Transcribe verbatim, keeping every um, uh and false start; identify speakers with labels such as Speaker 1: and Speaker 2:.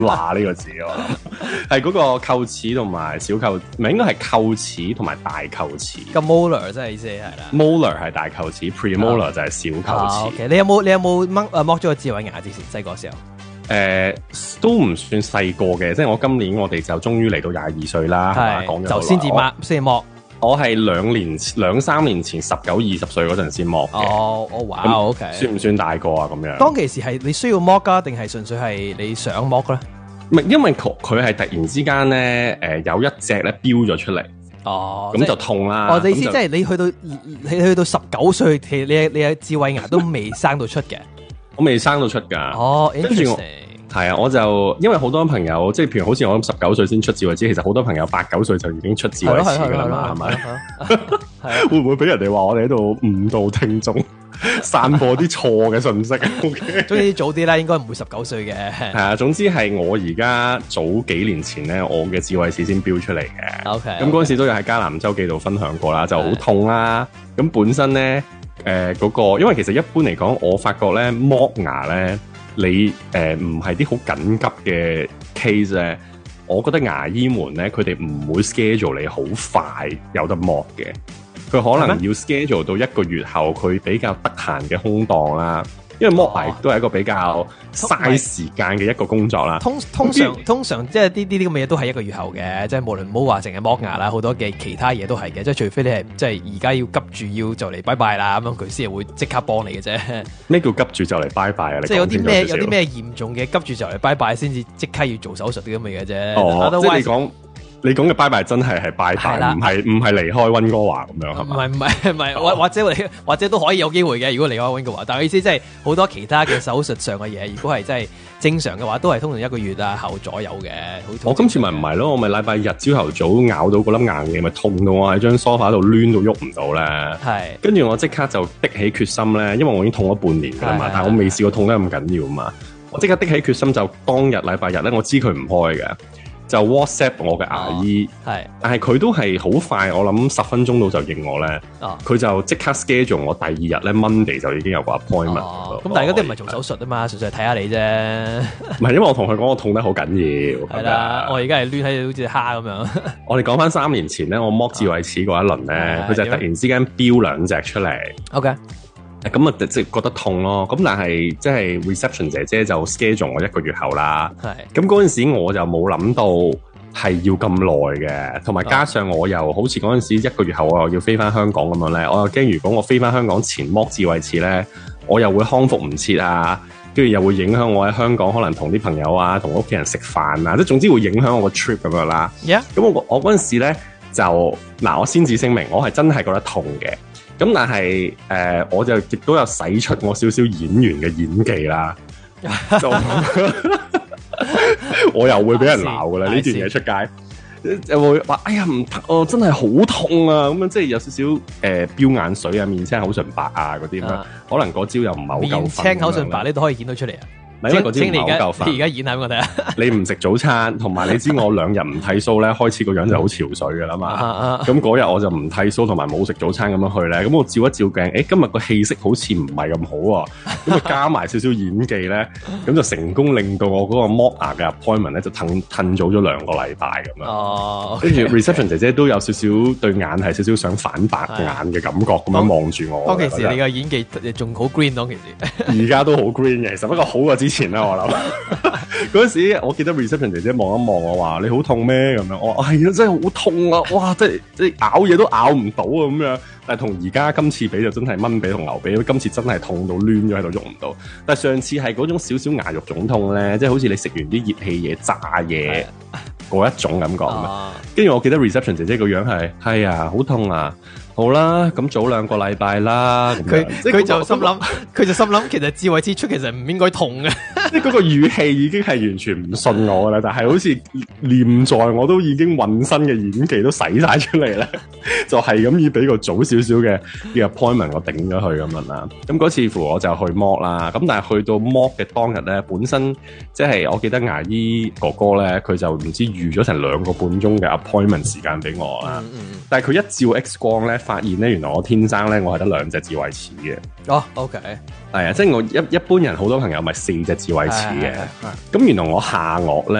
Speaker 1: 乸呢個字啊，係嗰個臼齒同埋小臼，唔係應該係臼齒同埋大臼齒。
Speaker 2: 咁 molar 真係意思係啦
Speaker 1: molar 係大臼齒 ，premolar 就係小臼齒。
Speaker 2: 啊 OK， 你有冇你有冇掹誒剝咗個智慧牙之前細個時候？
Speaker 1: 誒、呃、都唔算細個嘅，即係我今年我哋就終於嚟到廿二歲啦，係嘛？講咗
Speaker 2: 就先至剝，先剝。
Speaker 1: 我係兩年兩三年前十九二十歲嗰陣先剝嘅。
Speaker 2: 哦，哦，哇 ，OK。
Speaker 1: 算唔算大個啊？咁樣。
Speaker 2: 當其時係你需要剝噶，定係純粹係你想剝咧？
Speaker 1: 唔係，因為佢佢係突然之間咧，誒、呃、有一隻咧飆咗出嚟。
Speaker 2: 哦，
Speaker 1: 咁就痛啦。
Speaker 2: 哦，你意思即係你去到你去到十九歲，你你嘅智慧牙都未生到出嘅。
Speaker 1: 我未生到出㗎。
Speaker 2: 哦，
Speaker 1: 跟住我係啊，我就因為好多朋友，即係譬如好似我咁十九歲先出智慧齒，其實好多朋友八九歲就已經出智慧齒㗎啦嘛，係咪？係會唔會俾人哋話我哋喺度誤導聽眾，散播啲錯嘅信息？OK，
Speaker 2: 總之早啲啦，應該唔會十九歲嘅。
Speaker 1: 係啊，總之係我而家早幾年前咧，我嘅智慧齒先飆出嚟嘅。
Speaker 2: OK，
Speaker 1: 咁嗰陣時都有喺迦南周記度分享過啦，就好痛啦。咁本身咧，誒、呃、嗰、嗰個，因為其實一般嚟講，我發覺咧剝牙咧。你誒唔係啲好緊急嘅 case 咧，我覺得牙醫們咧，佢哋唔會 schedule 你好快有得剝嘅，佢可能要 schedule 到一個月後，佢比較得閒嘅空檔啦。因為剝牙都係一個比較嘥時間嘅一個工作啦。
Speaker 2: 通通常通常即係啲啲啲咁嘅嘢都係一個月後嘅，即係無論唔好話淨係剝牙啦，好多嘅其他嘢都係嘅。即係除非你係即係而家要急住要就嚟拜拜啦，咁樣佢先係會即刻幫你嘅啫。
Speaker 1: 咩叫急住就嚟拜拜啊？你
Speaker 2: 即係有啲咩有啲咩嚴重嘅急住就嚟拜拜先至即刻要做手術啲咁嘅嘢啫。
Speaker 1: 哦，即係你講。你講嘅拜拜真係係拜拜，唔係唔係離開溫哥華咁樣係嘛？
Speaker 2: 唔係唔係唔係，或或者或者都可以有機會嘅。如果離開溫哥華，但係意思即係好多其他嘅手術上嘅嘢，如果係真係正常嘅話，都係通常一個月啊後左右嘅。
Speaker 1: 我今次咪唔係咯，我咪禮拜日朝頭早咬到嗰粒硬嘢，咪痛到我喺張梳化度攣到喐唔到咧。係，跟住我即刻就的起決心咧，因為我已經痛咗半年㗎嘛，但係我未試過痛得咁緊要嘛。我即刻的起決心就當日禮拜日咧，我知佢唔開嘅。就 WhatsApp 我嘅牙醫，係、哦，但係佢都係好快，我諗十分鐘到就應我咧。佢、哦、就即刻 schedule 我第二日咧 Monday 就已經有個 appointment。咁、哦、但係嗰啲唔係做手術啊嘛，純粹係睇下你啫。唔係，因為我同佢講我痛得好緊要。係啦，我而家係攣喺好似蝦咁樣。我哋講翻三年前咧，我剝智慧齒嗰一輪咧，佢、哦、就突然之間飆兩隻出嚟。OK。咁啊，即係覺得痛咯。咁但係即係 reception 姐姐就 schedule 我一個月後啦。係。咁嗰陣時我就冇諗到係要咁耐嘅，同埋加上我又好似嗰陣時一個月後我又要飛翻香港咁樣咧，我又驚如果我飛翻香港前剝智慧齒咧，我又會康復唔切啊，跟住又會影響我喺香港可能同啲朋友啊、同屋企人食飯啊，即係總之會影響我個 trip 咁樣啦。Yeah。咁我我嗰陣時咧就嗱，我先至聲明，我係真係覺得痛嘅。咁但係誒、呃，我就亦都有使出我少少演員嘅演技啦，就我又會俾人鬧噶啦呢段嘢出街，就會話哎呀唔得哦，真係好痛啊！咁樣即係有少少誒飆眼水啊，面青口唇白啊嗰啲咁樣，可能嗰招又唔係好夠。面青口唇白你都可以演到出嚟啊！因為嗰招唔係好夠分。你而家演下俾我睇下。你唔食早餐，同埋你知我兩日唔剃鬚咧，開始個樣就好憔悴噶啦嘛。咁嗰日我就唔剃鬚，同埋冇食早餐咁樣去咧。咁我照一照鏡，誒，今日個氣色好似唔係咁好啊。咁啊加埋少少演技咧，咁就成功令到我嗰個剝牙嘅 appointment 咧就褪褪早咗兩個禮拜咁樣。哦。跟住 reception 姐姐都有少少對眼係少少想反白眼嘅感覺咁樣望住我。當其時你嘅演技仲好 green 當其時。而家都好 green 嘅，其實不過好過之前。前啦，我諗嗰陣時，我記得 reception 姐姐望一望我話：你好痛咩？咁樣我話係啊，真係好痛啊！哇，即係即係咬嘢都咬唔到啊！咁樣，但係同而家今次比就真係蚊比同牛比，今次真係痛到攣咗喺度喐唔到。但係上次係嗰種少少牙肉腫痛咧，即係好似你食完啲熱氣嘢、炸嘢嗰一種感覺啊！跟住我記得 reception 姐姐個樣係係啊，好痛啊！好啦，咁早兩個禮拜啦，佢佢就心諗，佢就心諗，其實智慧齒出其實唔應該痛嘅，即係嗰個語氣已經係完全唔信我啦，但係好似念在我都已經渾身嘅演技都使晒出嚟咧，就係咁以俾個早少少嘅嘅 appointment 我頂咗佢咁樣啦。咁嗰次乎我就去剝啦，咁但係去到剝嘅當日咧，本身即係我記得牙醫哥哥咧，佢就唔知預咗成兩個半鐘嘅 appointment 時間俾我啦。嗯嗯，但係佢一照 X 光咧，發現咧原來我天生咧我係得兩隻智慧齒嘅。哦 ，OK。 係啊，即係我一一般人好多朋友咪四隻智慧齒嘅，咁原來我下顎咧。